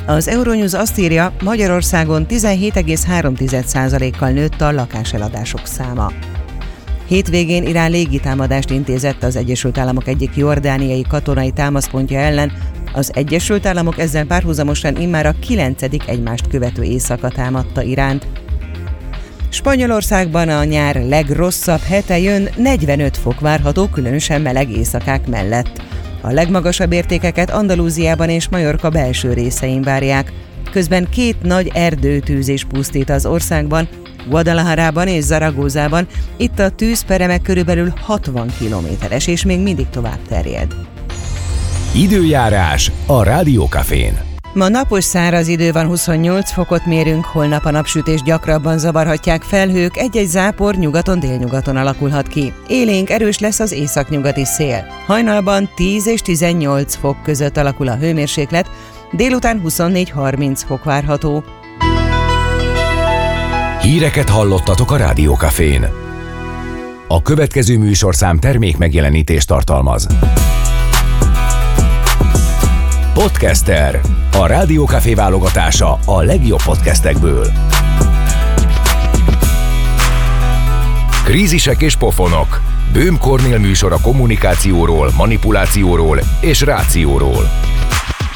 Az Euronews azt írja, Magyarországon 17,3%-kal nőtt a lakáseladások száma. Hétvégén Irán légitámadást intézett az Egyesült Államok egyik jordániai katonai támaszpontja ellen. Az Egyesült Államok ezzel párhuzamosan immár a 9. egymást követő éjszaka támadta Iránt. Spanyolországban a nyár legrosszabb hete jön, 45 fok várható, különösen meleg éjszakák mellett. A legmagasabb értékeket Andalúziában és Majorka belső részein várják. Közben 2 nagy erdőtűzés pusztít az országban, Guadalajarában és Zaragozában. Itt a tűzpereme körülbelül 60 kilométeres, és még mindig tovább terjed. Időjárás a Rádió Cafén. Ma napos száraz idő van, 28 fokot mérünk, holnap a napsütés gyakrabban zavarhatják felhők, egy-egy zápor nyugaton-délnyugaton alakulhat ki. Élénk erős lesz az északnyugati szél. Hajnalban 10 és 18 fok között alakul a hőmérséklet, délután 24-30 fok várható. Híreket hallottatok a Rádió Cafén. A következő műsorszám termék megjelenítést tartalmaz. Podcaster. A Rádió Café válogatása a legjobb podcastekből. Krízisek és pofonok. Böhm Kornél műsor a kommunikációról, manipulációról és rációról.